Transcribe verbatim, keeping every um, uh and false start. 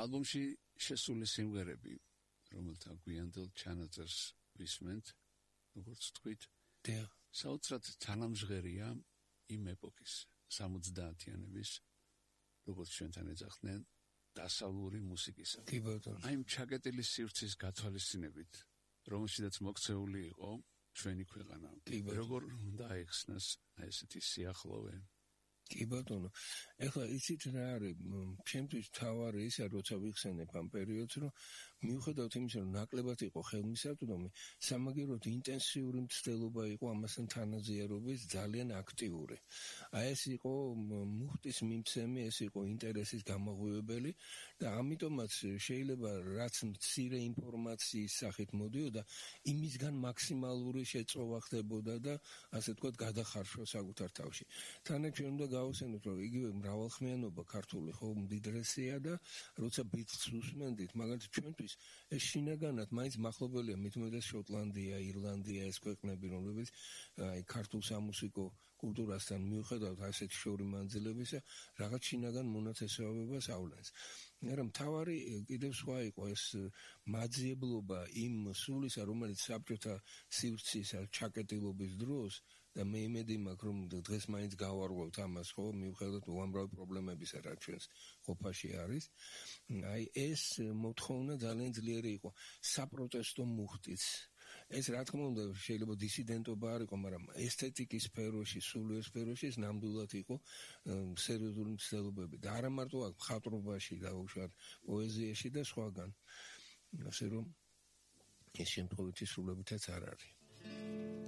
ალბომში შესული სიმღერები, რომელთა გვიანდელ ჩანაწერს ვისმენთ, როგორც თქვით, საოცრად თანამჟღერია იმ ეპოქის სამოცდაათიანების, როგორც ჩვენთან ეძახდნენ, დასავლური მუსიკისა. კი ბატონო. აი ჩაკეტილი სივრცის გათვალისწინებით, რომელშიც მოქცეული იყო ჩვენი ქვეყანა. როგორ უნდა აიხსნას აი ესეთი სიახლოვე? კი ბატონო, ეხლა იცით რა არის, ჩემთვის თავარი ისა, როცა ვიხსენებ ამ პერიოდს, რომ მიუხედავად იმისა, რომ ნაკლებად იყო ხელმისაწვდომი, სამაგიეროდ ინტენსიური მცდელობა იყო ამასთან თანაზიარობის ძალიან აქტიური. აი ეს იყო მუხტის მიმცემი, ეს იყო ინტერესის გამოღვივებელი და ამიტომაც შეიძლება რაც მცირე ინფორმაციის სახით მოდიოდა, იმისგან მაქსიმალური შეწოვა ხდებოდა და ასე ვთქვათ, გადახარშვა საკუთარ თავში. თანაც უნდა გავუსენოთ, რომ იგივე მრავალხმიანობა ქართული ხო მდიდრესია და როცა ბიტს უსმენდით, მაგალითად ჩვენთვის ეს შინაგანად მაინც მახლობელია, მით უმეტეს შოტლანდია, ირლანდია, ეს ქვეყნები, რომლებიც აი ქართულ სამუსიკო კულტურასთან მიუხედავად ასეთ შორი მანძილებისა, რაღაც შინაგან მონაცესავებას ავლენს. მაგრამ თავარი კიდევ სხვა იყო ეს მაძიებლობა იმ სულისა, რომელიც საბჭოთა სივრცის ჩაკეტილობის დროს და მე იმედი მაქვს, რომ დღეს მაინც გავარღვევთ ამას, ხო, მიუხედავად უამრავი პრობლემებისა, რაც ჩვენს ყოფაში არის. აი ეს მოთხოვნა ძალიან ძლიერი იყო. საპროტესტო მუხტიც. ეს რა თქმა უნდა შეიძლება დისიდენტობა არ იყო, მაგრამ ესთეტიკის სფეროში, სულიერ სფეროში ეს ნამდვილად იყო სერიოზული მცდელობები და არა მარტო აქ მხატვრობაში და უშუალოდ პოეზიაში და სხვაგან. ასე რომ ეს შემთხვევითი სრულებითაც არ არის.